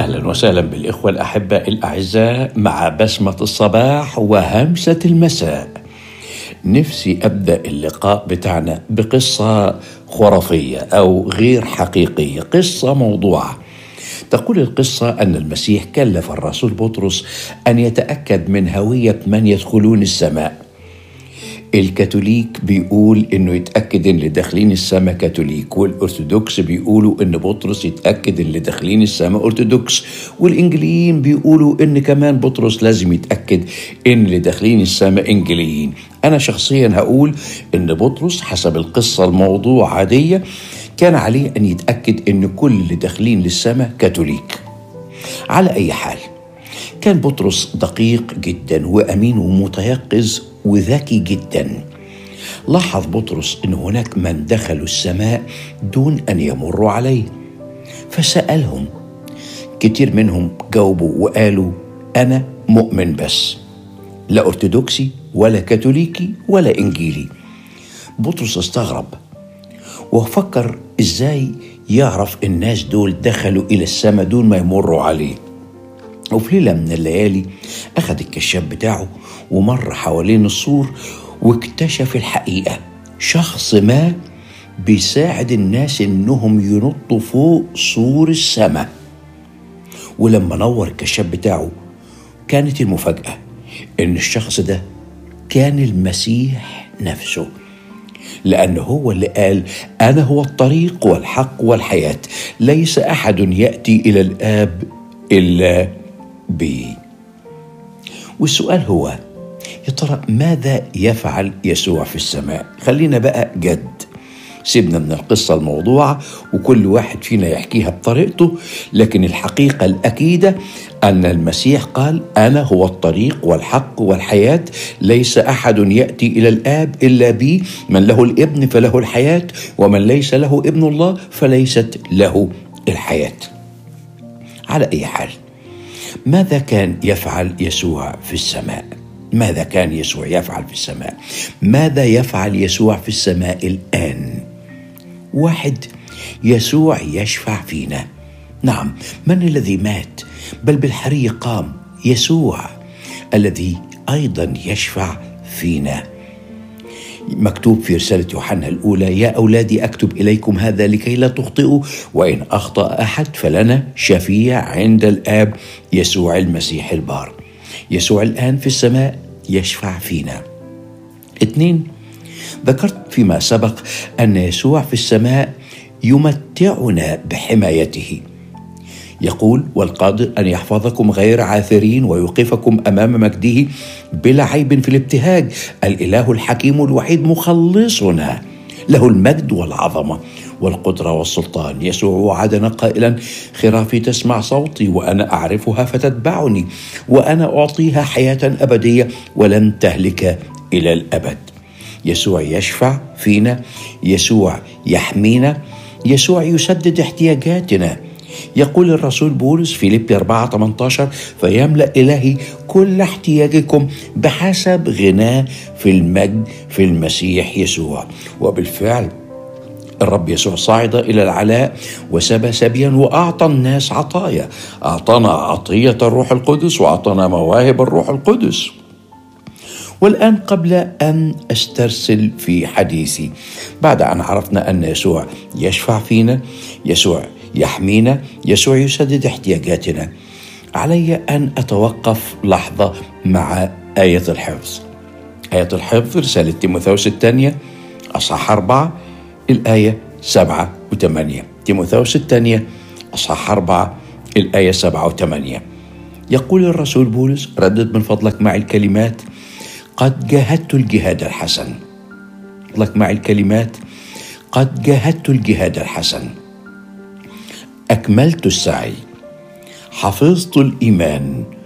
أهلا وسهلا بالإخوة الأحباء الأعزاء مع بسمة الصباح وهمسة المساء. نفسي أبدأ اللقاء بتاعنا بقصة خرافية أو غير حقيقية، قصة موضوعة. تقول القصة أن المسيح كلف الرسول بطرس أن يتأكد من هوية من يدخلون السماء. الكاثوليك بيقول انه يتأكد ان اللي داخلين السماء كاثوليك، والارثوذكس بيقولوا ان بطرس يتأكد ان اللي داخلين السماء ارثوذكس، والانجليين بيقولوا ان كمان بطرس لازم يتأكد ان اللي داخلين السماء انجليين. انا شخصيا هقول ان بطرس حسب القصة الموضوعة دي كان عليه ان يتأكد ان كل اللي داخلين للسماء كاثوليك. على اي حال، كان بطرس دقيق جدا وأمين ومتيقظ وذكي جدا. لاحظ بطرس أن هناك من دخلوا السماء دون أن يمروا عليه، فسألهم. كتير منهم جاوبوا وقالوا أنا مؤمن بس، لا أرثوذكسي ولا كاثوليكي ولا إنجيلي. بطرس استغرب وفكر إزاي يعرف الناس دول دخلوا إلى السماء دون ما يمروا عليه. وفي ليلة من الليالي أخذ الكشاف بتاعه ومر حوالين السور واكتشف الحقيقة. شخص ما بيساعد الناس إنهم ينطوا فوق سور السماء. ولما نور الكشاف بتاعه كانت المفاجأة إن الشخص ده كان المسيح نفسه، لأنه هو اللي قال أنا هو الطريق والحق والحياة، ليس أحد يأتي إلى الآب إلا بي. والسؤال هو يا ترى ماذا يفعل يسوع في السماء؟ خلينا بقى جد، سيبنا من القصة الموضوعة وكل واحد فينا يحكيها بطريقته، لكن الحقيقة الأكيدة أن المسيح قال أنا هو الطريق والحق والحياة، ليس أحد يأتي إلى الآب إلا بي، من له الابن فله الحياة، ومن ليس له ابن الله فليست له الحياة. على أي حال، ماذا كان يفعل يسوع في السماء؟ ماذا كان يسوع يفعل في السماء؟ ماذا يفعل يسوع في السماء الآن؟ واحد، يسوع يشفع فينا. نعم، من الذي مات بل بالحري قام؟ يسوع الذي أيضا يشفع فينا. مكتوب في رسالة يوحنا الأولى يا أولادي أكتب إليكم هذا لكي لا تخطئوا، وإن أخطأ أحد فلنا شفيع عند الآب يسوع المسيح البار. يسوع الآن في السماء يشفع فينا. 2، ذكرت فيما سبق أن يسوع في السماء يمتعنا بحمايته. يقول والقادر أن يحفظكم غير عاثرين ويوقفكم أمام مجده بلا عيب في الابتهاج. الإله الحكيم الوحيد مخلصنا، له المجد والعظمة والقدرة والسلطان. يسوع وعدنا قائلا خرافي تسمع صوتي وأنا أعرفها فتتبعني، وأنا أعطيها حياة أبدية ولن تهلك إلى الأبد. يسوع يشفع فينا، يسوع يحمينا، يسوع يسدد احتياجاتنا. يقول الرسول بولس في فيليبي 4:18 فيملأ إلهي كل احتياجكم بحسب غناه في المجد في المسيح يسوع. وبالفعل الرب يسوع صعد إلى العلاء وسبى سبيا وأعطى الناس عطايا، أعطانا عطية الروح القدس وأعطانا مواهب الروح القدس. والآن قبل أن أسترسل في حديثي، بعد أن عرفنا أن يسوع يشفع فينا، يسوع يحمينا، يسوع يسدد احتياجاتنا، علي أن أتوقف لحظة مع آية الحفظ. آية الحفظ رسالة تيموثاوس الثانية أصحاح 4 الآية 7 و8. تيموثاوس الثانية أصحاح 4 الآية 7 و8. يقول الرسول بولس، ردد من فضلك معي الكلمات، قد جاهدت الجهاد الحسن. فضلك معي الكلمات، قد جاهدت الجهاد الحسن، أكملت السعي، حفظت الإيمان،